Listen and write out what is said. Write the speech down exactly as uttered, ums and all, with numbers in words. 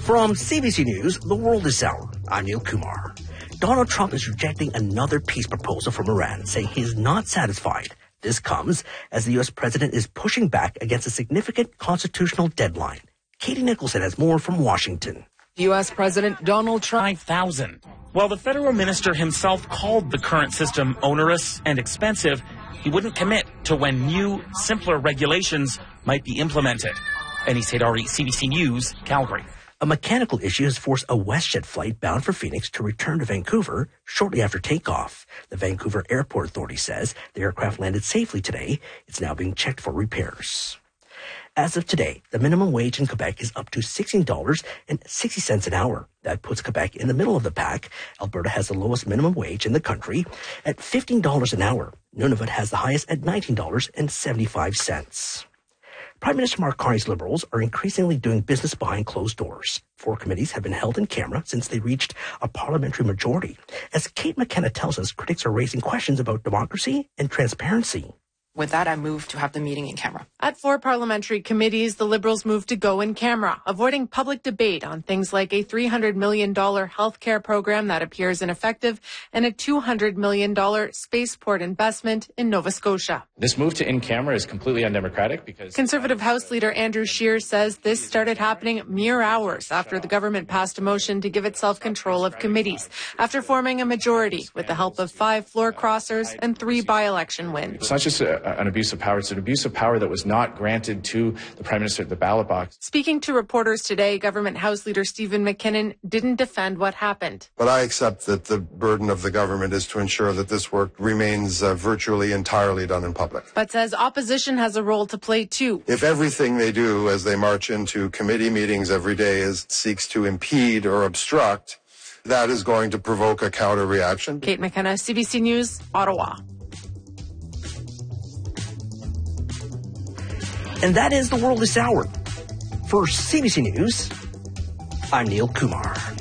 From C B C News, The World This Hour, I'm Neil Kumar. Donald Trump is rejecting another peace proposal from Iran, saying he is not satisfied. This comes as the U S president is pushing back against a significant constitutional deadline. Katie Nicholson has more from Washington. U S President Donald Trump. five thousand. While the federal minister himself called the current system onerous and expensive, he wouldn't commit to when new, simpler regulations might be implemented. Anis Haidari, C B C News, Calgary. A mechanical issue has forced a WestJet flight bound for Phoenix to return to Vancouver shortly after takeoff. The Vancouver Airport Authority says the aircraft landed safely today. It's now being checked for repairs. As of today, the minimum wage in Quebec is up to sixteen dollars and sixty cents an hour. That puts Quebec in the middle of the pack. Alberta has the lowest minimum wage in the country at fifteen dollars an hour. Nunavut has the highest at nineteen dollars and seventy-five cents. Prime Minister Mark Carney's Liberals are increasingly doing business behind closed doors. Four committees have been held in camera since they reached a parliamentary majority. As Kate McKenna tells us, critics are raising questions about democracy and transparency. With that, I move to have the meeting in camera. At four parliamentary committees, the Liberals moved to go in camera, avoiding public debate on things like a three hundred million dollars health care program that appears ineffective and a two hundred million dollars spaceport investment in Nova Scotia. This move to in camera is completely undemocratic because Conservative House Leader Andrew Scheer says this started happening mere hours after the government passed a motion to give itself control of committees, after forming a majority with the help of five floor crossers and three by-election wins. It's not just a an abuse of power. It's an abuse of power that was not granted to the Prime Minister at the ballot box. Speaking to reporters today, Government House Leader Stephen McKinnon didn't defend what happened. But I accept that the burden of the government is to ensure that this work remains uh, virtually entirely done in public. But says opposition has a role to play too. If everything they do as they march into committee meetings every day is seeks to impede or obstruct, that is going to provoke a counter reaction. Kate McKenna, C B C News, Ottawa. And that is The World This Hour. For C B C News, I'm Neil Kumar.